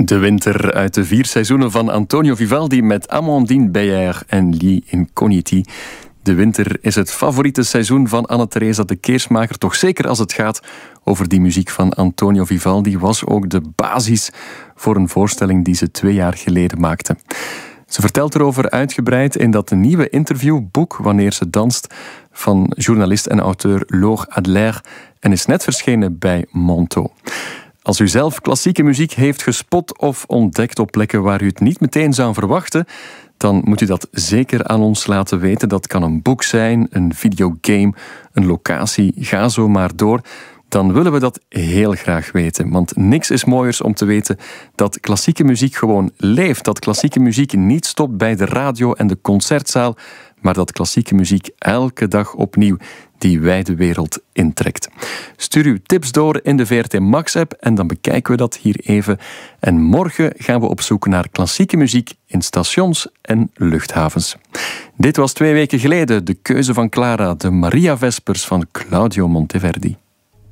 De winter uit de 4 seizoenen van Antonio Vivaldi met Amandine Beyer en Lee Incogniti. De winter is het favoriete seizoen van Anne-Theresa de Keersmaker. Toch zeker als het gaat over die muziek van Antonio Vivaldi. Was ook de basis voor een voorstelling die ze 2 jaar geleden maakte. Ze vertelt erover uitgebreid in dat nieuwe interviewboek Wanneer ze danst van journalist en auteur Laure Adler en is net verschenen bij Monto. Als u zelf klassieke muziek heeft gespot of ontdekt op plekken waar u het niet meteen zou verwachten, dan moet u dat zeker aan ons laten weten. Dat kan een boek zijn, een videogame, een locatie, ga zo maar door. Dan willen we dat heel graag weten. Want niks is mooiers om te weten dat klassieke muziek gewoon leeft. Dat klassieke muziek niet stopt bij de radio en de concertzaal, maar dat klassieke muziek elke dag opnieuw die wijde wereld intrekt. Stuur uw tips door in de VRT Max-app en dan bekijken we dat hier even. En morgen gaan we op zoek naar klassieke muziek in stations en luchthavens. Dit was 2 weken geleden de keuze van Clara, de Maria Vespers van Claudio Monteverdi.